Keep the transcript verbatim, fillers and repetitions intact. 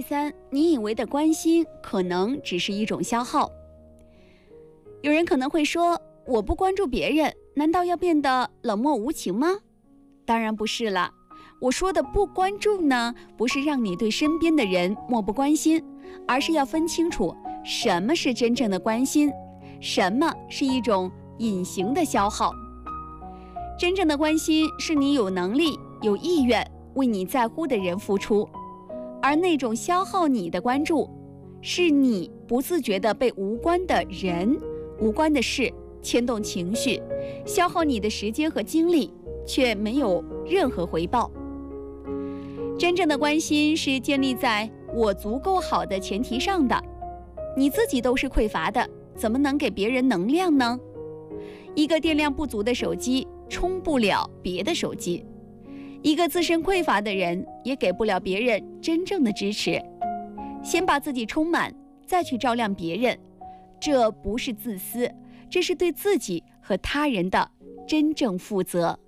三，你以为的关心可能只是一种消耗。有人可能会说，我不关注别人，难道要变得冷漠无情吗？当然不是了。我说的不关注呢，不是让你对身边的人漠不关心，而是要分清楚什么是真正的关心，什么是一种隐形的消耗。真正的关心是你有能力、有意愿为你在乎的人付出，而那种消耗你的关注，是你不自觉地被无关的人、无关的事牵动情绪，消耗你的时间和精力，却没有任何回报。真正的关心是建立在我足够好的前提上的，你自己都是匮乏的，怎么能给别人能量呢？一个电量不足的手机充不了别的手机，一个自身匮乏的人也给不了别人真正的支持。先把自己充满，再去照亮别人，这不是自私，这是对自己和他人的真正负责。